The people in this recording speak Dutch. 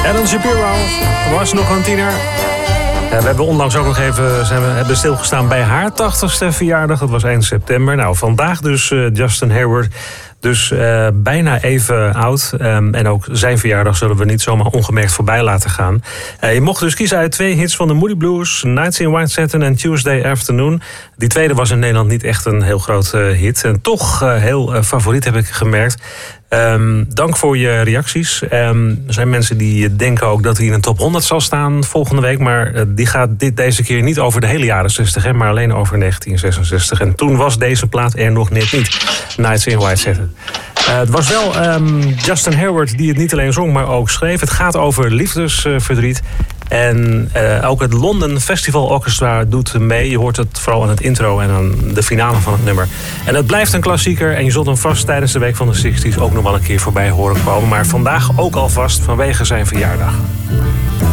Alan Shapiro was nog een tiener. We hebben onlangs ook nog even hebben stilgestaan bij haar 80ste verjaardag. Dat was eind september. Nou, vandaag dus Justin Hayward. Dus bijna even oud. En ook zijn verjaardag zullen we niet zomaar ongemerkt voorbij laten gaan. Je mocht dus kiezen uit 2 hits van de Moody Blues. Nights in White Satin en Tuesday Afternoon. Die tweede was in Nederland niet echt een heel groot hit. En toch heel favoriet heb ik gemerkt. Dank voor je reacties. Er zijn mensen die denken ook dat hij in een top 100 zal staan volgende week. Maar die gaat deze keer niet over de hele jaren 60, maar alleen over 1966. En toen was deze plaat er nog net niet. Nights in White Satin. Het was wel Justin Hayward die het niet alleen zong, maar ook schreef. Het gaat over liefdesverdriet. En ook het London Festival Orchestra doet mee. Je hoort het vooral aan het intro en aan de finale van het nummer. En het blijft een klassieker. En je zult hem vast tijdens de week van de 60s ook nog wel een keer voorbij horen komen. Maar vandaag ook alvast vanwege zijn verjaardag.